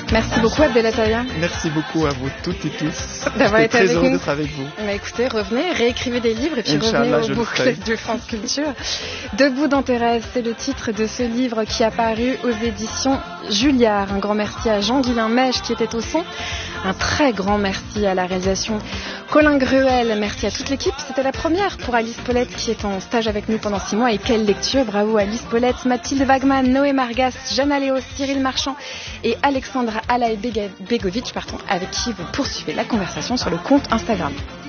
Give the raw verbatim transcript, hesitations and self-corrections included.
Merci beaucoup Abdelataya. Merci beaucoup à vous toutes et tous. D'avoir été très avec heureux nous. d'être avec vous. Bah écoutez, revenez, réécrivez des livres et puis Inch'Allah, revenez au boucles de France Culture. Debout dans Thérèse, c'est le titre de ce livre qui a paru aux éditions Julliard. Un grand merci à Jean-Guilain Mèche qui était au son. Un très grand merci à la réalisation Colin Gruel. Merci à toute l'équipe. C'était la première pour Alice Paulette qui est en stage avec nous pendant six mois. Et quelle lecture! Bravo Alice Paulette, Mathilde Wagman, Noé Margas, Jeanne Aléo, Cyril Marchand et Alexandra Alaï Begovic, pardon, avec qui vous poursuivez la conversation sur le compte Instagram.